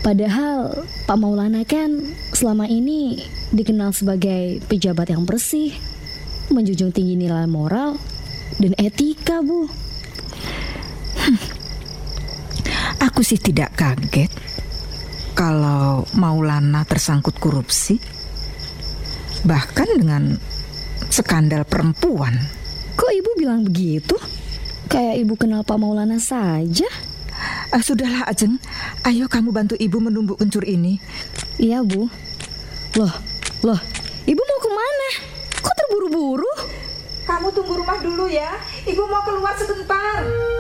Padahal Pak Maulana kan selama ini dikenal sebagai pejabat yang bersih, menjunjung tinggi nilai moral dan etika, Bu. Aku sih tidak kaget kalau Maulana tersangkut korupsi, bahkan dengan skandal perempuan. Kok Ibu bilang begitu? Kayak Ibu kenal Pak Maulana saja. Sudahlah Ajeng, ayo kamu bantu ibu menumbuk kencur ini. Iya, Bu. Loh, Ibu mau kemana? Kok terburu-buru? Kamu tunggu rumah dulu ya, ibu mau keluar sebentar.